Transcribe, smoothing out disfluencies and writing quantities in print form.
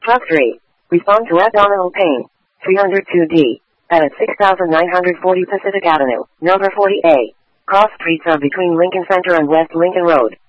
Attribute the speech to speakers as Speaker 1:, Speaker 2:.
Speaker 1: Truck 3. Respond to abdominal pain. 302D. At 6940 Pacific Avenue, number 40A. Cross streets are between Lincoln Center and West Lincoln Road.